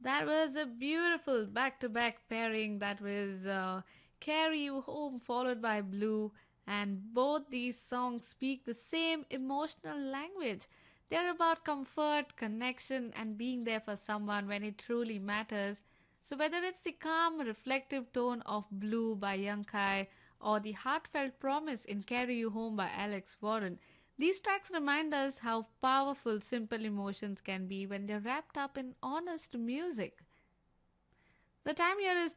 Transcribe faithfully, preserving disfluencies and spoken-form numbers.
That was a beautiful back to back pairing. That was uh, Carry You Home, followed by Blue. And both these songs speak the same emotional language. They're about comfort, connection, and being there for someone when it truly matters. So, whether it's the calm, reflective tone of Blue by Young Kai or the heartfelt promise in Carry You Home by Alex Warren, these tracks remind us how powerful simple emotions can be when they're wrapped up in honest music. The time here is